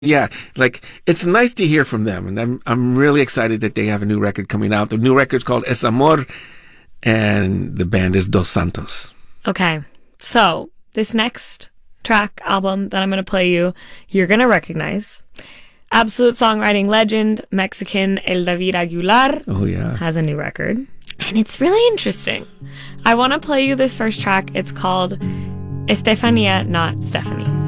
Yeah, like it's nice to hear from them, and I'm really excited that they have a new record coming out. The new record's called Es Amor, and the band is Dos Santos. Okay, so this next track album that I'm going to play you, you're going to recognize. Absolute songwriting legend, Mexican El David Aguilar. Oh yeah, has a new record, and it's really interesting. I want to play you this first track. It's called Estefania, Not Stephanie.